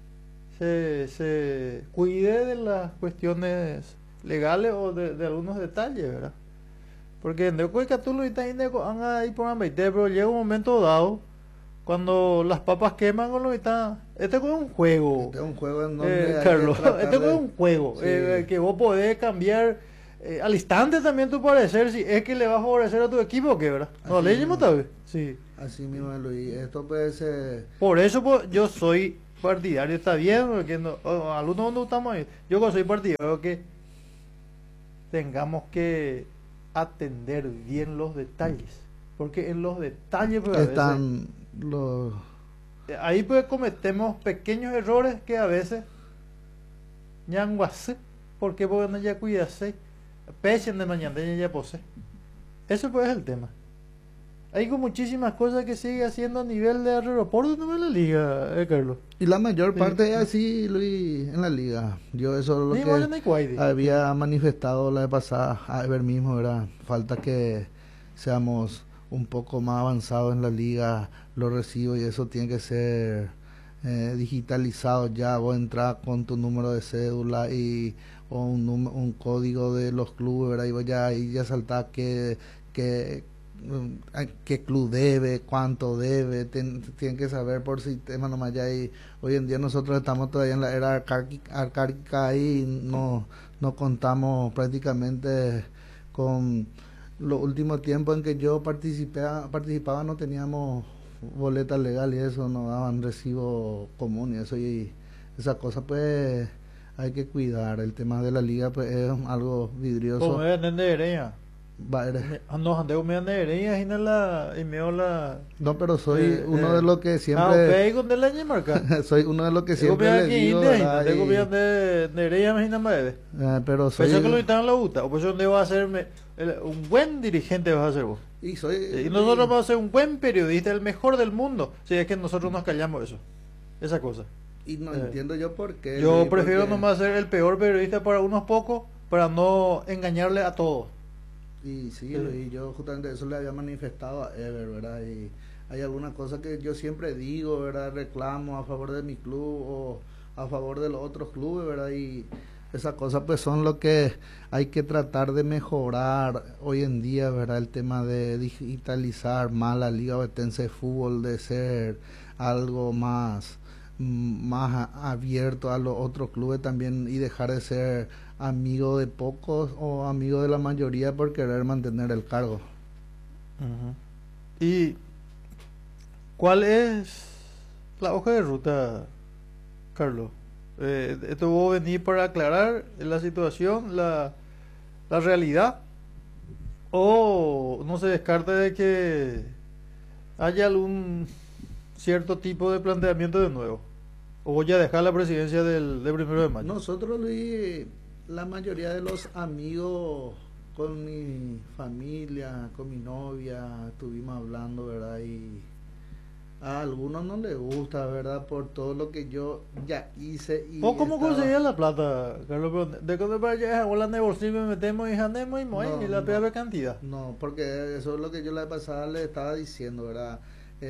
cuide de las cuestiones legales o de algunos detalles, ¿verdad? Porque en Capitulo y van a ir por pero llega un momento dado cuando las papas queman con lo que está. Este es un juego. Este es un juego en donde Carlos, este es un juego. Sí. Que vos podés cambiar al instante también tu parecer si es que le va a favorecer a tu equipo o qué, ¿verdad? No, Así leímos mismo. tal vez. Sí. Así mismo, Luis. Esto puede ser... Por eso pues, yo soy partidario, está bien, porque no, algunos donde estamos ahí. Yo soy partidario que tengamos que atender bien los detalles. Porque en los detalles pues, a veces, Están los... ahí pues cometemos pequeños errores que a veces ñanguase, porque no ya cuidase, pechen de mañana ya pose. Eso pues es el tema. Hay con muchísimas cosas que sigue haciendo a nivel de aeropuerto no en la liga, Carlos. Y la mayor Sí. parte es así, Luis, en la liga. Yo eso es Ni lo igual en que Ecuador. había manifestado la vez pasada a Ever mismo, ¿verdad? Falta que seamos un poco más avanzados en la liga, los recibos y eso tiene que ser digitalizado ya. Vos entras con tu número de cédula y o un código de los clubes, ¿verdad? Y vos ya ahí ya saltás que qué club debe, cuánto debe, tienen que saber por sistema nomás ya. Y hoy en día nosotros estamos todavía en la era arcaica y no contamos prácticamente con los últimos tiempos en que yo participaba no teníamos boleta legal y eso, no daban recibo común y eso, y esa cosa pues hay que cuidar. El tema de la liga pues es algo vidrioso. Como es de Hereña. No, andé con de Hereña y me la... No, pero soy uno de los que siempre... con de la marca. soy uno de los que siempre le digo, ¿verdad? Tengo de Hereña, imagina más. Pero soy... Pensó que lo invitaron a la UTA, o pues donde va a ser un buen dirigente vas a ser vos. Y soy... Y nosotros vamos a ser un buen periodista, el mejor del mundo. Si es que nosotros nos callamos eso, esa cosa. Y no entiendo yo por qué. Yo Luis, prefiero porque... nomás ser el peor periodista para unos pocos, para no engañarle a todos. Y sí, Luis, yo justamente eso le había manifestado a Ever, ¿verdad? Y hay algunas cosas que yo siempre digo, ¿verdad? Reclamo a favor de mi club o a favor de los otros clubes, ¿verdad? Y esas cosas pues son lo que hay que tratar de mejorar hoy en día, ¿verdad? El tema de digitalizar más la Liga Ovetense de Fútbol, de ser algo más abierto a los otros clubes también y dejar de ser amigo de pocos o amigo de la mayoría por querer mantener el cargo. ¿Y cuál es la hoja de ruta, Carlos? Esto vos venís para aclarar la situación, la realidad, o no se descarta de que haya algún cierto tipo de planteamiento de nuevo, o voy a dejar la presidencia del 1 de mayo. Nosotros, Luis, la mayoría de los amigos con mi familia, con mi novia, estuvimos hablando, ¿verdad? Y a algunos no les gusta, ¿verdad? Por todo lo que yo ya hice. Y ¿O cómo conseguías la plata, Carlos? ¿De cuándo para allá o la negociamos y metemos y janemos y la peor cantidad? No, porque eso es lo que yo la vez pasada le estaba diciendo, ¿verdad?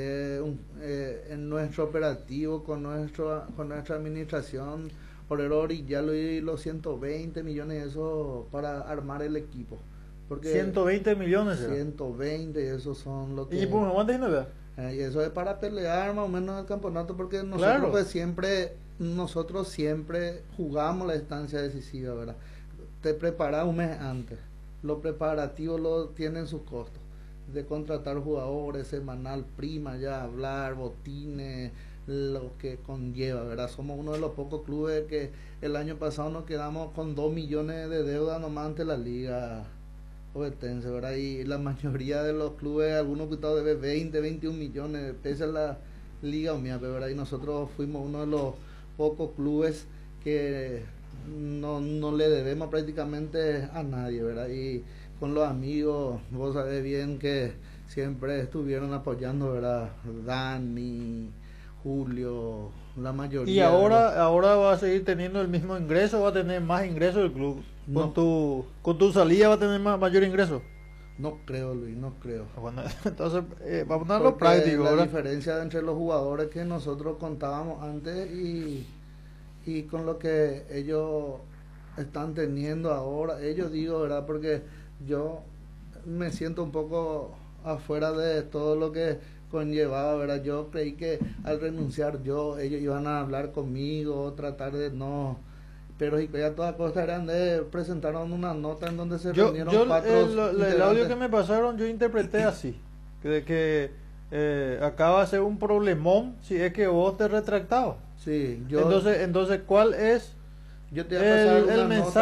En nuestro operativo con nuestra administración Orerori ya lo di los 120 millones eso para armar el equipo, porque 120 millones 120 esos son lo que y pues aguanta y eso es para pelear más o menos el campeonato, porque nosotros claro. pues nosotros siempre jugamos la instancia decisiva, ¿verdad? Te preparas un mes antes, los preparativos tienen sus costos de contratar jugadores semanal, prima, ya hablar, botines, lo que conlleva, ¿verdad? Somos uno de los pocos clubes que el año pasado nos quedamos con 2 millones de deuda nomás ante la liga ovetense, ¿verdad? Y la mayoría de los clubes, algunos que debe 20, 21 millones, pese a la liga OMIAPE, ¿verdad? Y nosotros fuimos uno de los pocos clubes que no le debemos prácticamente a nadie, ¿verdad? Y con los amigos, vos sabés bien que siempre estuvieron apoyando, ¿verdad? Dani, Julio, la mayoría. ¿Y ahora va a seguir teniendo el mismo ingreso o va a tener más ingreso el club? No. ¿Con tu salida va a tener mayor ingreso? No creo, Luis, no creo. Bueno, entonces vamos a lo práctico, la ¿verdad? diferencia entre los jugadores que nosotros contábamos antes y con lo que ellos están teniendo ahora, ellos digo, ¿verdad? Porque yo me siento un poco afuera de todo lo que conllevaba, ¿verdad? Yo creí que al renunciar ellos iban a hablar conmigo, tratar de no Pero y a toda costa Grande presentaron una nota en donde se Yo, reunieron yo cuatro el audio integrantes. que me pasaron, yo interpreté así, que acaba de ser un problemón si es que vos te retractabas. Sí, Entonces, ¿cuál es yo te voy a pasar el una mensaje? nota